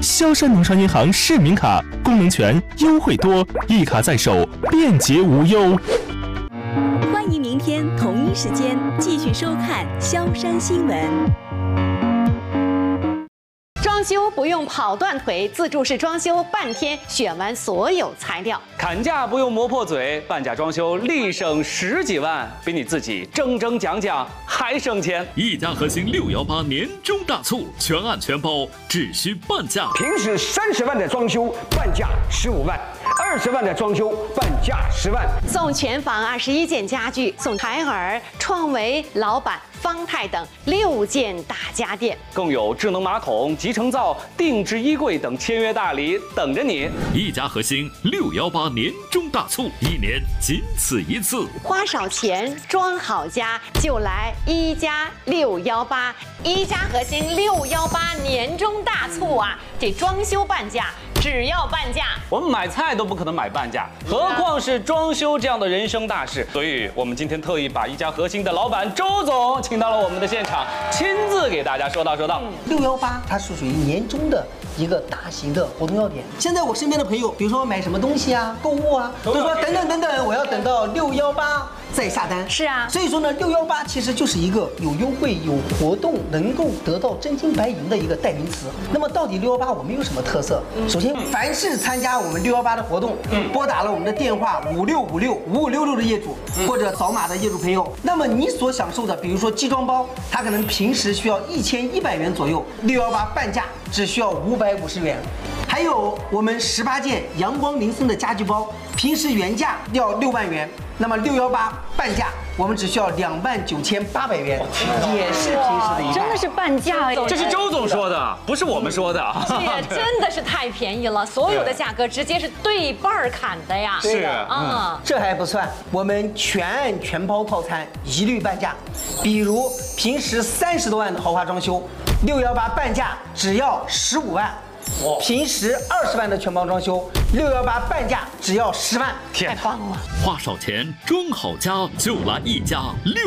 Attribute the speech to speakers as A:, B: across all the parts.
A: 萧山农商银行市民卡，功能全，优惠多，一卡在手，便捷无忧。
B: 欢迎明天同一时间继续收看萧山新闻。
C: 装修不用跑断腿，自助式装修半天选完所有材料。
D: 砍价不用磨破嘴，半价装修立省10几万，比你自己争讲还省钱。
E: 一家核心618年终大促，全案全包，只需半价。
F: 平时30万的装修，半价15万；20万的装修，半价10万。
C: 送全房21件家具，送海尔、创维、老板、方太等6件大家电，
D: 更有智能马桶、集成灶、定制衣柜等签约大礼等着你。
E: 一家核心618年终大促，1年仅此一次。
C: 花少钱装好家，就来一家618。一家核心618年终大促啊！这装修半价。只要半价，
D: 我们买菜都不可能买半价，何况是装修这样的人生大事。所以，我们今天特意把一家核心的老板周总请到了我们的现场，亲自给大家说道。
G: 618它是属于年终的一个大型的活动要点。现在我身边的朋友，比如说买什么东西啊、购物啊，都说等等，我要等到618再下单。
C: 是啊，
G: 所以说呢，618其实就是一个有优惠、有活动，能够得到真金白银的一个代名词。那么到底618我们有什么特色？首先，凡是参加我们618的活动，拨打了我们的电话56565566的业主或者扫码的业主朋友，那么你所享受的，比如说集装包，它可能平时需要1100元左右，618半价只需要550元。还有我们18件阳光林森的家具包，平时原价要6万元，那么618半价我们只需要29800元，也是平时的一半。
C: 真的是半价，
D: 这是周总说的，不是我们说的。
C: 这真的是太便宜了，所有的价格直接是对半砍的呀。
D: 是
G: 这还不算，我们全案全包套餐一律半价。比如平时30多万的豪华装修，618半价只要15万。平时20万的全包装修，618半价只要10万，
C: 太棒了！
E: 花少钱装好家，就来一家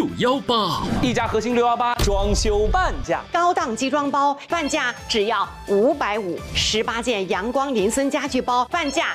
E: 618。
D: 一家核心618装修半价，
C: 高档集装包半价只要550，18件阳光林森家具包半价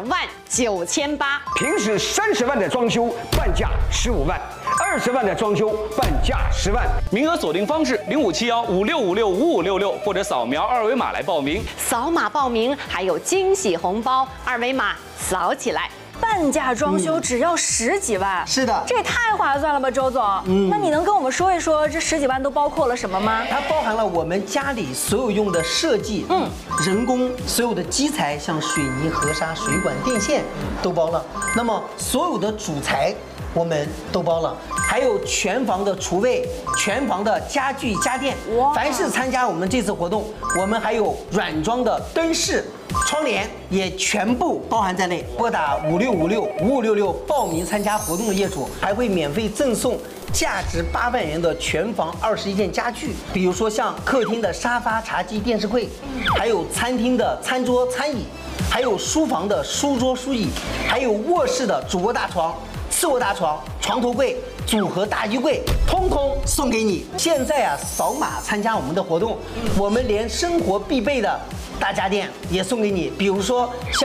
C: 29800。
F: 平时30万的装修，半价15万；20万的装修，半价10万。
D: 名额锁定方式057156565566，或者扫描2维码来报名。
C: 扫码报名还有惊喜红包，2维码扫起来。
H: 半价装修只要10几万，
G: 是的，
H: 这也太划算了吧，周总。那你能跟我们说一说这10几万都包括了什么吗？
G: 它包含了我们家里所有用的设计，人工所有的基材，像水泥、河沙、水管、电线都包了。那么所有的主材我们都包了，还有全房的厨卫、全房的家具家电。凡是参加我们这次活动，我们还有软装的灯饰、窗帘也全部包含在内。拨打56565566报名参加活动的业主，还会免费赠送价值8万元的全房21件家具，比如说像客厅的沙发、茶几、电视柜，还有餐厅的餐桌、餐椅，还有书房的书桌、书椅，还有卧室的主卧大床、次卧大床、床头柜、组合大衣柜，通通送给你。现在啊，扫码参加我们的活动，我们连生活必备的大家电也送给你，比如说像